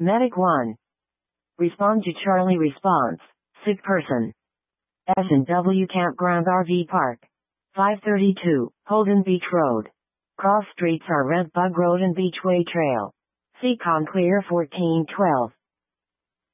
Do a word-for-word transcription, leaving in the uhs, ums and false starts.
Medic one. Respond to Charlie response. Sick person. S and W Campground R V Park. five thirty-two, Holden Beach Road. Cross streets are Red Bug Road and Beachway Trail. Seacon Clear fourteen twelve.